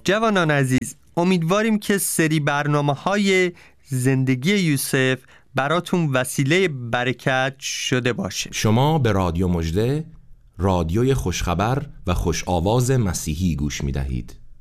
جوانان عزیز، امیدواریم که سری برنامه‌های زندگی یوسف براتون وسیله برکت شده باشه. شما به رادیو مژده، رادیوی خوشخبر و خوش آواز مسیحی گوش می دهید.